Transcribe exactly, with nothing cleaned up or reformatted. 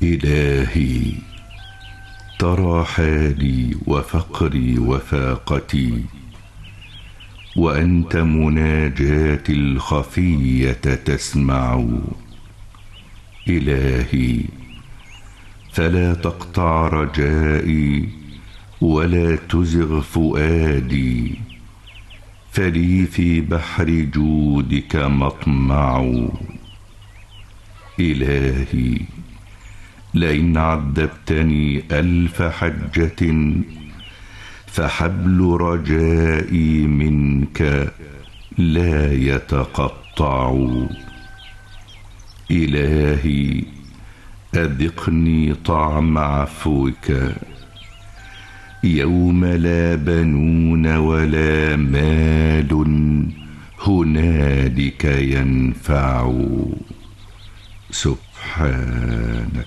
إلهي ترى حالي وفقري وفاقتي، وأنت مناجاتي الخفية تسمع. إلهي فلا تقطع رجائي ولا تزغ فؤادي، فلي في بحر جودك مطمع. إلهي لئن عذبتني ألف حجة فحبل رجائي منك لا يتقطع. إلهي أذقني طعم عفوك يوم لا بنون ولا مال هنالك ينفع. سبحانك.